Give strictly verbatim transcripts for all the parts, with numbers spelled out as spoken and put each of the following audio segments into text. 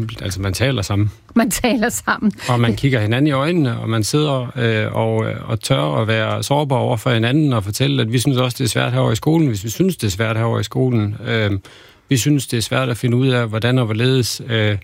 simpelt. Altså, man taler sammen. Man taler sammen. Og man kigger hinanden i øjnene, og man sidder øh, og, og tør at være sårbar over for hinanden og fortælle, at vi synes også, det er svært herovre i skolen, hvis vi synes, det er svært herovre i skolen. Øh, vi synes, det er svært at finde ud af, hvordan og hvorledes øh,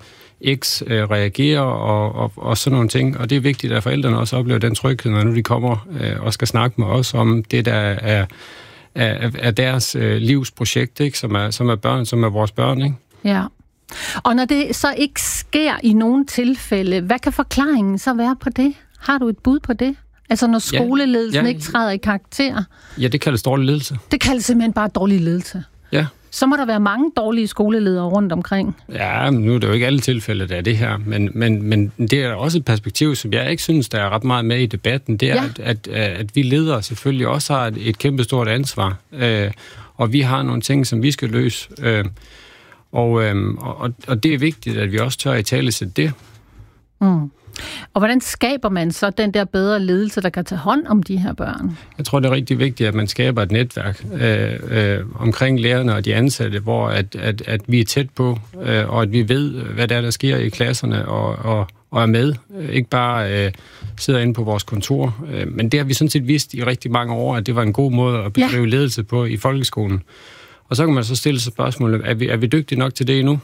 X øh, reagerer og, og, og sådan nogle ting. Og det er vigtigt, at forældrene også oplever den tryghed, når nu de kommer øh, og skal snakke med os om det, der er, er, er deres øh, livsprojekt, ikke? Som, er, som er børn, som er vores børn, ikke? Ja. Og når det så ikke sker i nogle tilfælde, hvad kan forklaringen så være på det? Har du et bud på det? Altså når skoleledelsen ja, ja, ikke træder i karakter? Ja, det kaldes dårlig ledelse. Det kaldes simpelthen bare dårlig ledelse? Ja. Så må der være mange dårlige skoleledere rundt omkring. Ja, men nu er det jo ikke alle tilfælde, der er det her. Men, men, men det er også et perspektiv, som jeg ikke synes, der er ret meget med i debatten. Det er, ja. at, at, at vi ledere selvfølgelig også har et, et kæmpestort ansvar. Øh, og vi har nogle ting, som vi skal løse. Øh, og, øh, og, og det er vigtigt, at vi også tør i tale sætte det. Mm. Og hvordan skaber man så den der bedre ledelse, der kan tage hånd om de her børn? Jeg tror, det er rigtig vigtigt, at man skaber et netværk øh, øh, omkring lærerne og de ansatte, hvor at, at, at vi er tæt på, øh, og at vi ved, hvad der er, der sker i klasserne, og, og, og er med. Ikke bare øh, sidder inde på vores kontor. Øh, men det har vi sådan set vidst i rigtig mange år, at det var en god måde at bedrive ja. ledelse på i folkeskolen. Og så kan man så stille sig spørgsmålet, er vi, er vi dygtige nok til det endnu?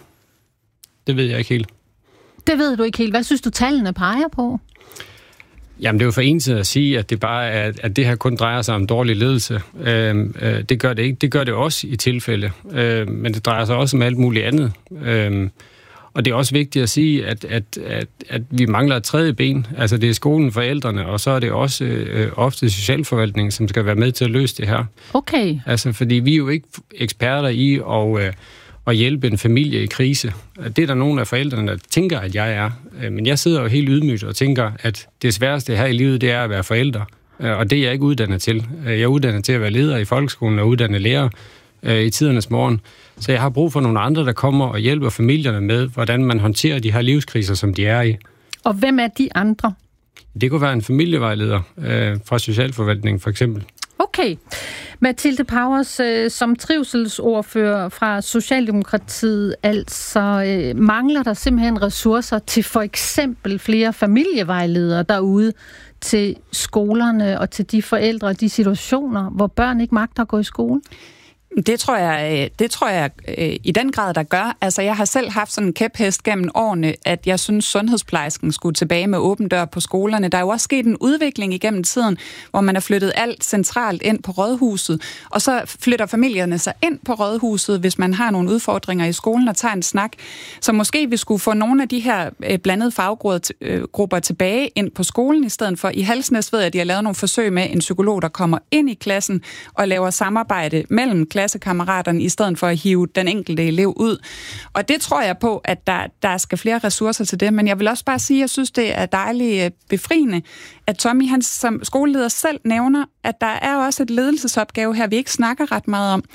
Det ved jeg ikke helt. Det ved du ikke helt. Hvad synes du, tallene peger på? Jamen, det er jo for ensidigt at sige, at det bare er, at det her kun drejer sig om dårlig ledelse. Øh, øh, det gør det ikke. Det gør det også i tilfælde. Øh, men det drejer sig også om alt muligt andet. Øh, og det er også vigtigt at sige, at, at, at, at vi mangler et tredje ben. Altså, det er skolen, forældrene, og så er det også øh, ofte socialforvaltningen, som skal være med til at løse det her. Okay. Altså, fordi vi er jo ikke eksperter i at... Øh, at hjælpe en familie i krise. Det er der nogle af forældrene, der tænker, at jeg er. Men jeg sidder jo helt ydmygt og tænker, at det sværeste her i livet, det er at være forældre. Og det er jeg ikke uddannet til. Jeg er uddannet til at være leder i folkeskolen og uddannet lærer i tidernes morgen. Så jeg har brug for nogle andre, der kommer og hjælper familierne med, hvordan man håndterer de her livskriser, som de er i. Og hvem er de andre? Det kunne være en familievejleder fra socialforvaltningen for eksempel. Okay. Mathilde Powers, øh, som trivselsordfører fra Socialdemokratiet, altså øh, mangler der simpelthen ressourcer til for eksempel flere familievejledere derude til skolerne og til de forældre og de situationer, hvor børn ikke magter at gå i skole? Det tror jeg, det tror jeg i den grad, der gør. Altså, jeg har selv haft sådan en kæphest gennem årene, at jeg synes, sundhedsplejersken skulle tilbage med åben dør på skolerne. Der er jo også sket en udvikling igennem tiden, hvor man har flyttet alt centralt ind på rådhuset, og så flytter familierne sig ind på rådhuset, hvis man har nogle udfordringer i skolen og tager en snak. Så måske vi skulle få nogle af de her blandede faggrupper tilbage ind på skolen i stedet for. I Halsnæs ved jeg, at de har lavet nogle forsøg med en psykolog, der kommer ind i klassen og laver samarbejde mellem klassekammeraterne, i stedet for at hive den enkelte elev ud. Og det tror jeg på, at der, der skal flere ressourcer til det. Men jeg vil også bare sige, at jeg synes, det er dejligt befriende, at Tommy, han som skoleleder selv nævner, at der er også et ledelsesopgave her, vi ikke snakker ret meget om.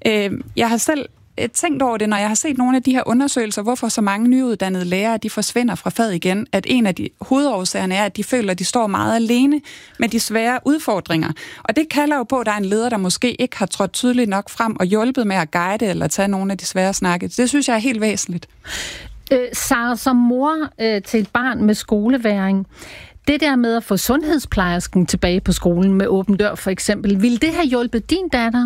Jeg har selv tænkt over det, når jeg har set nogle af de her undersøgelser, hvorfor så mange nyuddannede lærere, de forsvinder fra faget igen, at en af de hovedårsagerne er, at de føler, at de står meget alene med de svære udfordringer. Og det kalder jo på, at der er en leder, der måske ikke har trådt tydeligt nok frem og hjulpet med at guide eller tage nogle af de svære snakke. Det synes jeg er helt væsentligt. Øh, Sara, som mor øh, til et barn med skoleværing, det der med at få sundhedsplejersken tilbage på skolen med åben dør for eksempel, ville det have hjulpet din datter?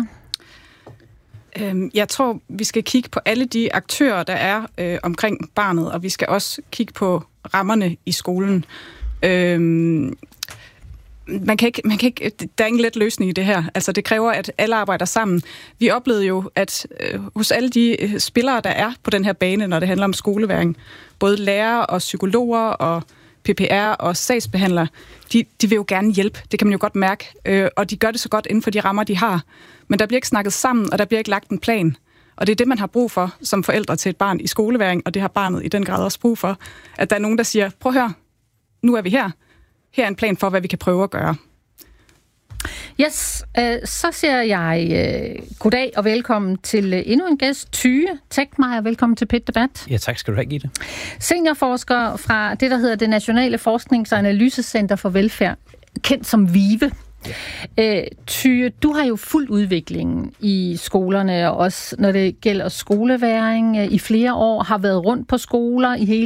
Jeg tror, vi skal kigge på alle de aktører, der er øh, omkring barnet, og vi skal også kigge på rammerne i skolen. Øhm, man kan ikke, man kan ikke, der er ingen let løsning i det her. Altså, det kræver, at alle arbejder sammen. Vi oplevede jo, at øh, hos alle de øh, spillere, der er på den her bane, når det handler om skoleværing, både lærere og psykologer og P P R og sagsbehandlere, de, de vil jo gerne hjælpe. Det kan man jo godt mærke. Øh, og de gør det så godt inden for de rammer, de har. Men der bliver ikke snakket sammen, og der bliver ikke lagt en plan. Og det er det, man har brug for som forældre til et barn i skoleværing, og det har barnet i den grad også brug for. At der er nogen, der siger, prøv at høre, nu er vi her. Her er en plan for, hvad vi kan prøve at gøre. Yes, øh, så siger jeg øh, goddag og velkommen til øh, endnu en gæst, Tyge Tekmeier. Velkommen til P et Debat. Ja, tak skal du have, Gitte. Seniorforsker fra det, der hedder det Nationale Forsknings- og Analysecenter for Velfærd, kendt som VIVE. Ja. Øh, Tyge, du har jo fuldt udviklingen i skolerne, og også når det gælder skoleværing, øh, i flere år, har været rundt på skoler i hele